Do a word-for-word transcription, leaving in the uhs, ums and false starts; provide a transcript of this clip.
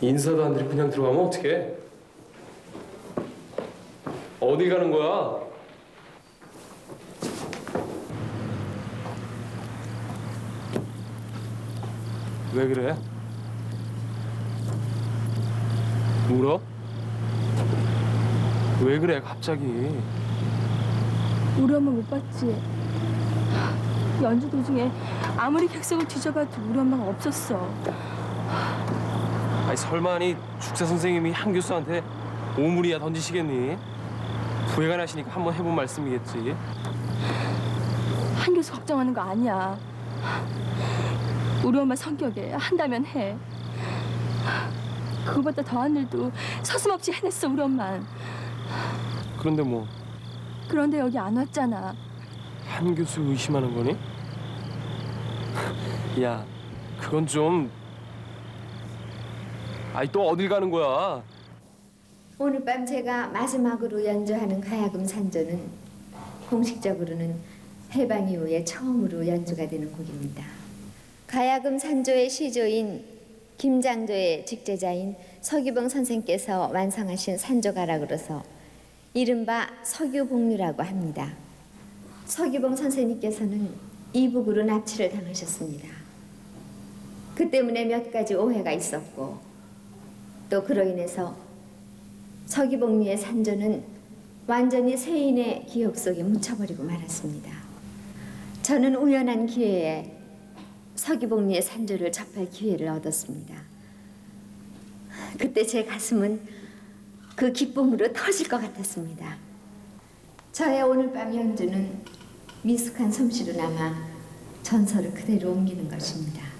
인사도 안 드리고 그냥 들어가면 어떡해? 어디 가는 거야? 왜 그래? 울어? 왜 그래 갑자기? 우리 엄마 못 봤지? 연주 도중에 아무리 객석을 뒤져봐도 우리 엄마가 없었어. 아니 설마니 축사 선생님이 한 교수한테 오물이야 던지시겠니? 후회가 나시니까 한번 해본 말씀이겠지. 한 교수 걱정하는 거 아니야. 우리 엄마 성격에 한다면 해. 그거보다 더한 일도 서슴없이 해냈어 우리 엄만. 그런데 뭐 그런데 여기 안 왔잖아. 한 교수 의심하는 거니? 야, 그건 좀... 아이 또 어딜 가는 거야? 오늘 밤 제가 마지막으로 연주하는 가야금 산조는 공식적으로는 해방 이후에 처음으로 연주가 되는 곡입니다. 가야금 산조의 시조인 김장조의 직제자인 서규봉 선생께서 완성하신 산조가락으로서 이른바 서규봉류라고 합니다. 서규봉 선생님께서는 이북으로 납치를 당하셨습니다. 그 때문에 몇 가지 오해가 있었고 또 그로 인해서 서기복리의 산조는 완전히 세인의 기억 속에 묻혀버리고 말았습니다. 저는 우연한 기회에 서기복리의 산조를 접할 기회를 얻었습니다. 그때 제 가슴은 그 기쁨으로 터질 것 같았습니다. 저의 오늘 밤 연주는 미숙한 솜씨로 남아 전설을 그대로 옮기는 것입니다.